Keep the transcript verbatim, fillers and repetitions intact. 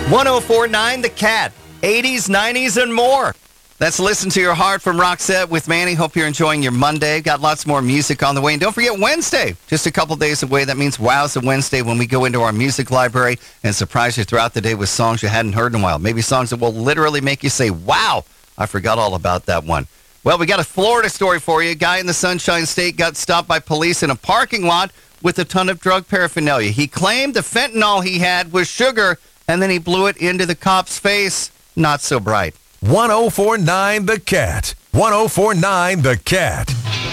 one oh four point nine The Cat, eighties, nineties, and more. That's Listen to Your Heart from Roxette with Manny. Hope you're enjoying your Monday. Got lots more music on the way. And don't forget Wednesday, just a couple days away. That means Wow's a Wednesday when we go into our music library and surprise you throughout the day with songs you hadn't heard in a while. Maybe songs that will literally make you say, wow, I forgot all about that one. Well, we got a Florida story for you. A guy in the Sunshine State got stopped by police in a parking lot with a ton of drug paraphernalia. He claimed the fentanyl he had was sugar, and then he blew it into the cop's face. Not so bright. one oh four point nine The Cat. one oh four point nine The Cat.